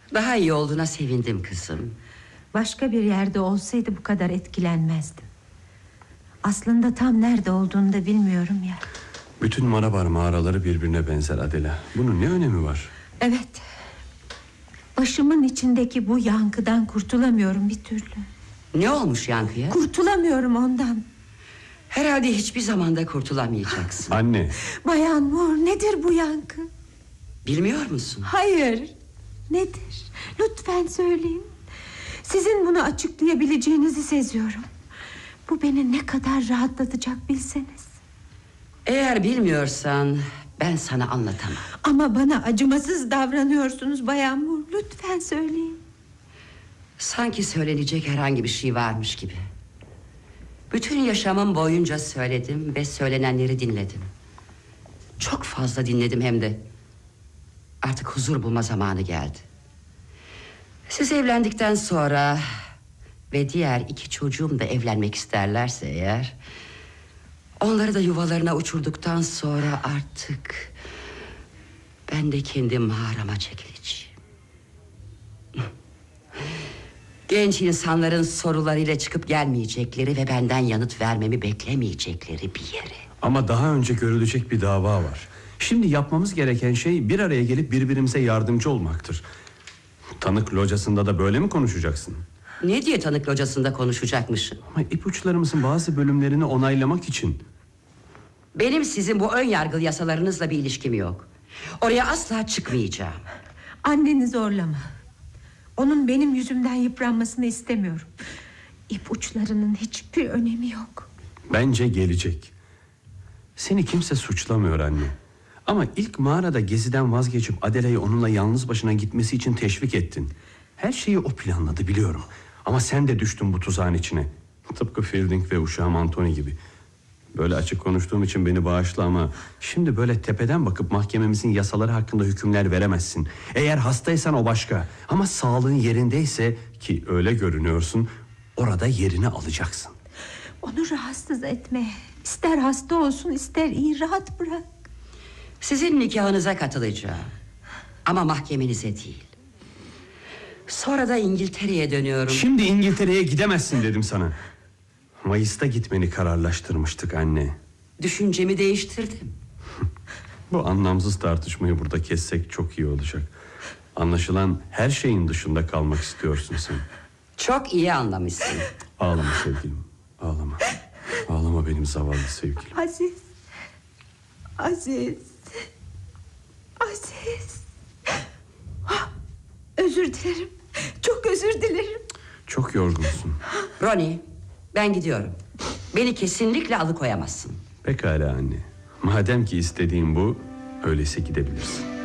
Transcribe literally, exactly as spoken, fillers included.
Daha iyi olduğuna sevindim kızım. Başka bir yerde olsaydı bu kadar etkilenmezdim. Aslında tam nerede olduğunu da bilmiyorum ya. Bütün Marabar mağaraları birbirine benzer Adela. Bunun ne önemi var? Evet. Başımın içindeki bu yankıdan kurtulamıyorum bir türlü. Ne olmuş yankıya? Kurtulamıyorum ondan. Herhalde hiçbir zamanda kurtulamayacaksın. Anne. Bayan Moore, nedir bu yankı? Bilmiyor musun? Hayır. Nedir? Lütfen söyleyin. Sizin bunu açıklayabileceğinizi seziyorum. Bu beni ne kadar rahatlatacak bilseniz. Eğer bilmiyorsan ben sana anlatamam. Ama bana acımasız davranıyorsunuz Bayan Moore. Lütfen söyleyin. Sanki söylenecek herhangi bir şey varmış gibi. Bütün yaşamım boyunca söyledim ve söylenenleri dinledim. Çok fazla dinledim hem de. Artık huzur bulma zamanı geldi. Siz evlendikten sonra ve diğer iki çocuğum da evlenmek isterlerse eğer, onları da yuvalarına uçurduktan sonra artık ben de kendi mağarama çekileceğim. Genç insanların sorularıyla çıkıp gelmeyecekleri ve benden yanıt vermemi beklemeyecekleri bir yere. Ama daha önce görülecek bir dava var. Şimdi yapmamız gereken şey bir araya gelip birbirimize yardımcı olmaktır. Tanık locasında da böyle mi konuşacaksın? Ne diye tanık locasında konuşacakmışım? Ama ipuçlarımızın bazı bölümlerini onaylamak için. Benim sizin bu ön yargılı yasalarınızla bir ilişkim yok. Oraya asla çıkmayacağım. Anneni zorlama. Onun benim yüzümden yıpranmasını istemiyorum. İpuçlarının hiçbir önemi yok. Bence gelecek. Seni kimse suçlamıyor anne. Ama ilk mağarada geziden vazgeçip Adela'yı onunla yalnız başına gitmesi için teşvik ettin. Her şeyi o planladı biliyorum. Ama sen de düştün bu tuzağın içine. Tıpkı Fielding ve uşağım Anthony gibi. Böyle açık konuştuğum için beni bağışla ama şimdi böyle tepeden bakıp mahkememizin yasaları hakkında hükümler veremezsin. Eğer hastaysan o başka. Ama sağlığın yerindeyse, ki öyle görünüyorsun, orada yerini alacaksın. Onu rahatsız etme. İster hasta olsun ister iyi, rahat bırak. Sizin nikahınıza katılacağım. Ama mahkemenize değil. Sonra da İngiltere'ye dönüyorum. Şimdi İngiltere'ye gidemezsin dedim sana. Mayıs'ta gitmeni kararlaştırmıştık anne. Düşüncemi değiştirdim. Bu anlamsız tartışmayı burada kessek çok iyi olacak. Anlaşılan her şeyin dışında kalmak istiyorsun sen. Çok iyi anlamışsın. Ağlama sevgilim, ağlama. Ağlama benim zavallı sevgilim. Aziz. Aziz. Aziz. Ah, özür dilerim. Çok özür dilerim. Çok yorgunsun. Ronnie, ben gidiyorum. Beni kesinlikle alıkoyamazsın. Pekala anne. Madem ki istediğin bu, öyleyse gidebilirsin.